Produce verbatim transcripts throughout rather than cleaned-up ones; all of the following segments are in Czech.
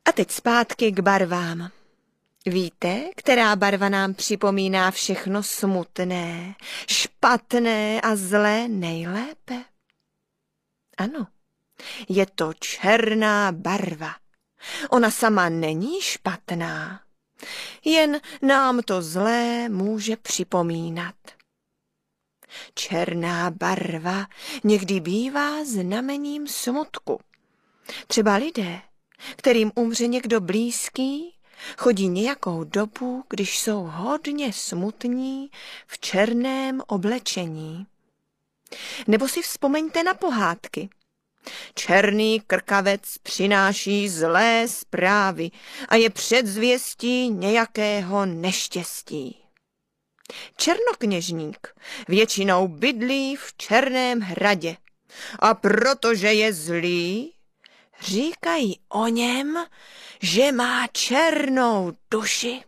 A teď zpátky k barvám. Víte, která barva nám připomíná všechno smutné, špatné a zlé nejlépe? Ano, je to černá barva. Ona sama není špatná, jen nám to zlé může připomínat. Černá barva někdy bývá znamením smutku. Třeba lidé, kterým umře někdo blízký, chodí nějakou dobu, když jsou hodně smutní, v černém oblečení. Nebo si vzpomeňte na pohádky. Černý krkavec přináší zlé zprávy a je předzvěstí nějakého neštěstí. Černokněžník většinou bydlí v černém hradě a protože je zlý, říkají o něm, že má černou duši.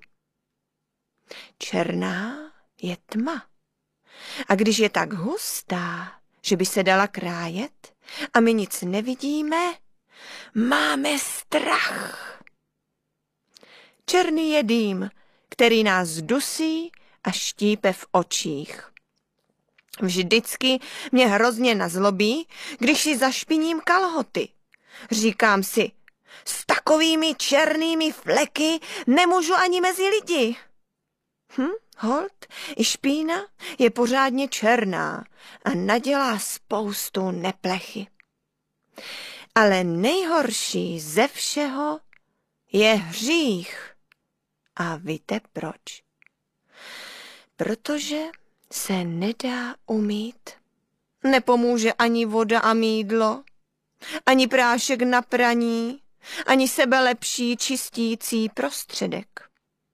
Černá je tma. A když je tak hustá, že by se dala krájet a my nic nevidíme, máme strach. Černý je dým, který nás dusí a štípe v očích. Vždycky mě hrozně nazlobí, když si zašpiním kalhoty. Říkám si, s takovými černými fleky nemůžu ani mezi lidi. Hm, holt, i špína je pořádně černá a nadělá spoustu neplechy. Ale nejhorší ze všeho je hřích. A víte proč? Protože se nedá umýt. Nepomůže ani voda a mýdlo, ani prášek na praní, ani sebelepší čistící prostředek.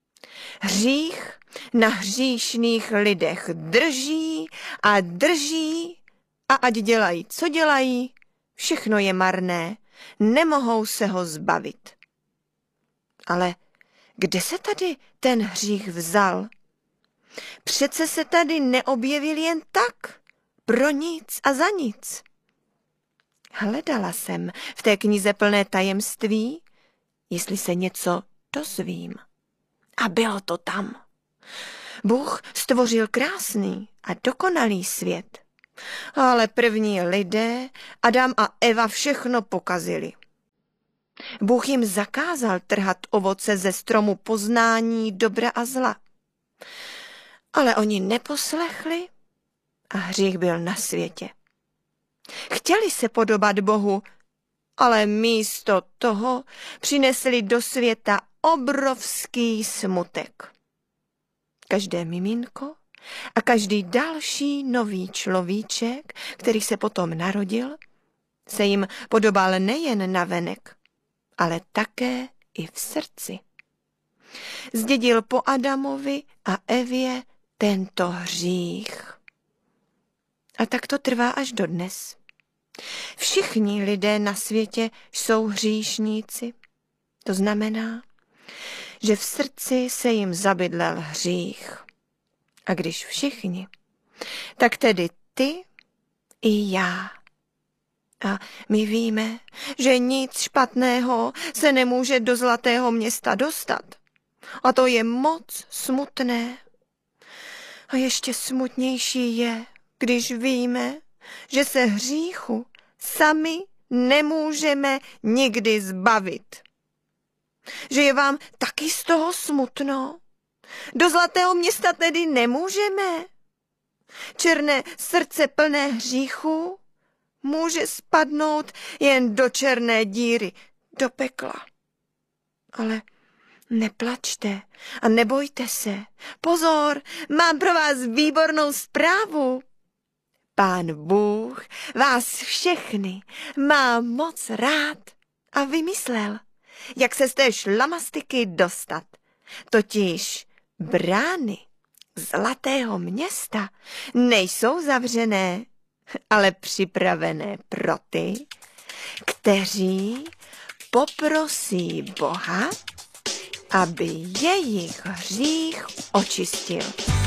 Hřích na hříšných lidech drží a drží a ať dělají, co dělají, všechno je marné, nemohou se ho zbavit. Ale kde se tady ten hřích vzal? Přece se tady neobjevil jen tak, pro nic a za nic. Hledala jsem v té knize plné tajemství, jestli se něco dozvím. A bylo to tam. Bůh stvořil krásný a dokonalý svět. Ale první lidé, Adam a Eva, všechno pokazili. Bůh jim zakázal trhat ovoce ze stromu poznání dobra a zla. Ale oni neposlechli a hřích byl na světě. Chtěli se podobat Bohu, ale místo toho přinesli do světa obrovský smutek. Každé miminko a každý další nový človíček, který se potom narodil, se jim podobal nejen navenek, ale také i v srdci. Zdědil po Adamovi a Evě tento hřích. A tak to trvá až dodnes. Všichni lidé na světě jsou hříšníci. To znamená, že v srdci se jim zabydlel hřích. A když všichni, tak tedy ty i já. A my víme, že nic špatného se nemůže do zlatého města dostat. A to je moc smutné. A ještě smutnější je, když víme, že se hříchu sami nemůžeme nikdy zbavit. Že je vám taky z toho smutno? Do zlatého města tedy nemůžeme? Černé srdce plné hříchu může spadnout jen do černé díry, do pekla. Ale neplačte a nebojte se. Pozor, mám pro vás výbornou zprávu. Pán Bůh vás všechny má moc rád a vymyslel, jak se z té šlamastiky dostat. Totiž brány zlatého města nejsou zavřené, ale připravené pro ty, kteří poprosí Boha, aby jejich hřích očistil.